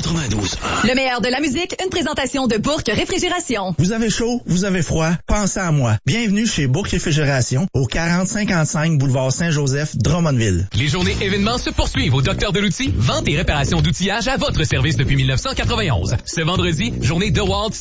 Le meilleur de la musique, une présentation de Bourque Réfrigération. Vous avez chaud, vous avez froid, pensez à moi. Bienvenue chez Bourque Réfrigération, au 4055 boulevard Saint-Joseph, Drummondville. Les journées événements se poursuivent au Docteur de l'Outil. Vente et réparation d'outillage à votre service depuis 1991. Ce vendredi, journée DeWalt